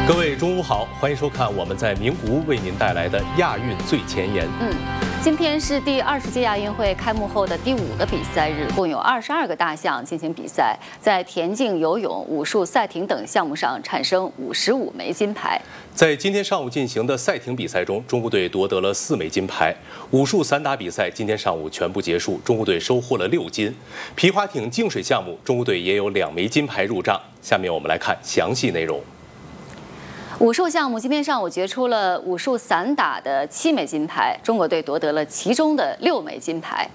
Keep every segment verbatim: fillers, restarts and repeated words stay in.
各位中午好，欢迎收看我们在名古屋为您带来的亚运最前沿。 嗯，今天是第二十届亚运会开幕后的第五个比赛日，共有二十二个大项进行比赛，在田径、游泳、武术、赛艇等项目上产生五十五枚金牌。 在今天上午进行的赛艇比赛中，中国队夺得了四枚金牌。武术散打比赛今天上午全部结束，中国队收获了六金。皮划艇竞水项目，中国队也有两枚金牌入账。下面我们来看详细内容。 武术项目今天上午决出了武术散打的七枚金牌，中国队夺得了其中的六枚金牌。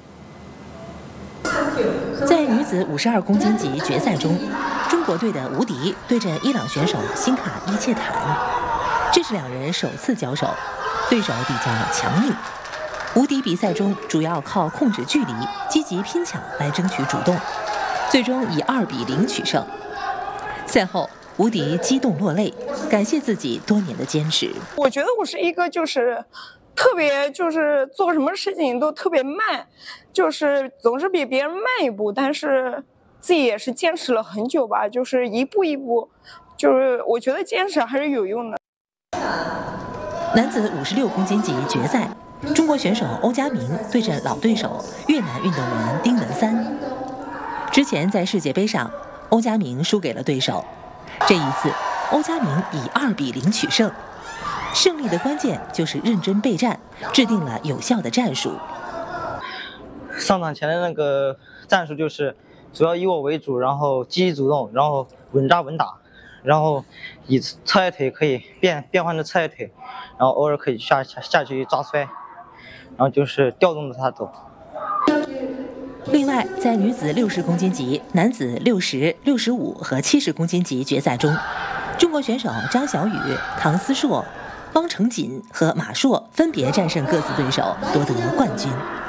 在女子五十二公斤级决赛中，中国队的吴迪对阵伊朗选手辛卡伊切坦，这是两人首次交手，对手比较强硬。吴迪比赛中主要靠控制距离、积极拼抢来争取主动，最终以二比零取胜。赛后，吴迪激动落泪，感谢自己多年的坚持。 我觉得我是一个就是特别就是做什么事情都特别慢，就是总是比别人慢一步，但是自己也是坚持了很久吧，就是一步一步，就是我觉得坚持还是有用的。 男子五十六公斤级决赛，中国选手欧家明对阵老对手越南运动员丁文三。之前在世界杯上，欧家明输给了对手。这一次，欧家明以二比零取胜。胜利的关键就是认真备战，制定了有效的战术。 上场前的那个战术就是主要以我为主，然后积极主动，然后稳扎稳打，然后以侧外腿可以变变换的侧外腿，然后偶尔可以下下下去抓摔，然后就是调动着他走。 另外，在女子六十公斤级、男子六十、六十五和七十公斤级决赛中，中国选手张小雨、唐思硕、汪成锦和马硕分别战胜各自对手，夺得冠军。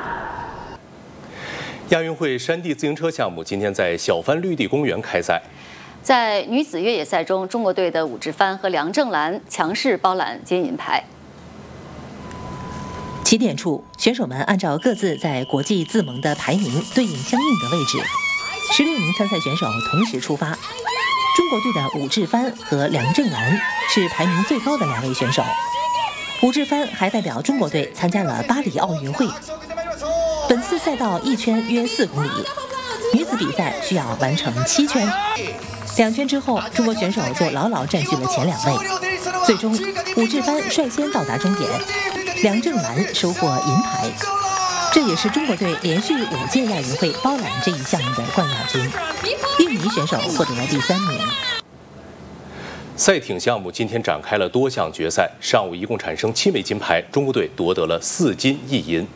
亚运会山地自行车项目今天在小帆绿地公园开赛。 在女子越野赛中，中国队的武志帆和梁正兰强势包揽金银牌。 起点处，选手们按照各自在国际自盟的排名对应相应的位置，十六名参赛选手同时出发。中国队的武志帆和梁正兰是排名最高的两位选手。武志帆还代表中国队参加了巴黎奥运会。本次赛道一圈约四公里，女子比赛需要完成七圈。两圈之后，中国选手就牢牢占据了前两位。最终，武志帆率先到达终点。梁正兰收获银牌，这也是中国队连续五届亚运会包揽这一项目的冠亚军。印尼选手获得了第三名。 赛艇项目今天展开了多项决赛，上午一共产生七枚金牌，中国队夺得了四金一银。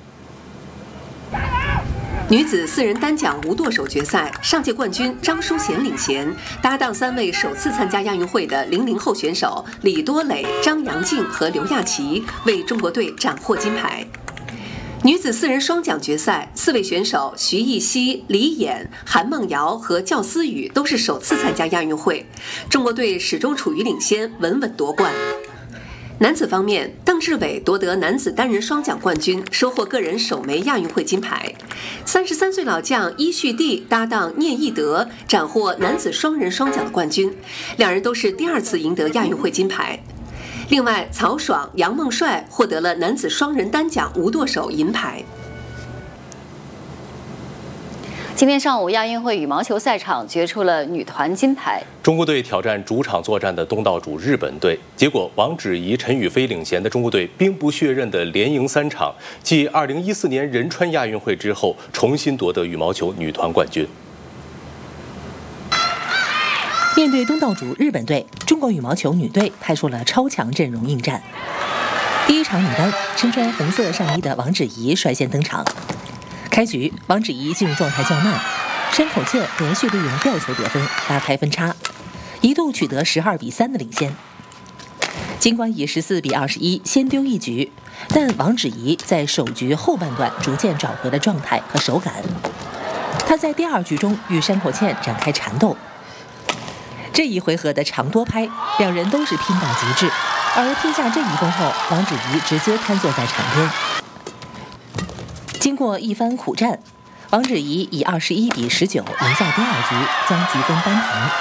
女子四人单桨无舵手决赛，上届冠军张淑娴领衔，搭档三位首次参加亚运会的零零后选手李多蕾、张阳静和刘亚琪为中国队斩获金牌。女子四人双桨决赛，四位选手徐艺熙、李演、韩梦瑶和赵思雨都是首次参加亚运会，中国队始终处于领先，稳稳夺冠。男子方面，邓志伟夺得男子单人双桨冠军，收获个人首枚亚运会金牌。三十三岁老将伊旭帝搭档聂义德斩获男子双人双桨的冠军，两人都是第二次赢得亚运会金牌。另外，曹爽、杨梦帅获得了男子双人单桨无舵手银牌。 今天上午，亚运会羽毛球赛场决出了女团金牌。 中国队挑战主场作战的东道主日本队，结果王芷怡、陈雨菲领衔的中国队兵不血刃的连赢三场，继二零一四年仁川亚运会之后，重新夺得羽毛球女团冠军。 面对东道主日本队，中国羽毛球女队派出了超强阵容应战。第一场女单，身穿红色上衣的王芷怡率先登场。开局，王芷怡进入状态较慢，山口茜连续利用吊球得分，拉开分差，一度取得十二比三的领先。尽管以十四比二十一先丢一局，但王芷怡在首局后半段逐渐找回了状态和手感。她在第二局中与山口茜展开缠斗，这一回合的长多拍，两人都是拼到极致，而拼下这一分后，王芷怡直接瘫坐在场边。经过一番苦战，王芷怡以二十一比十九赢下第二局，将积分扳平。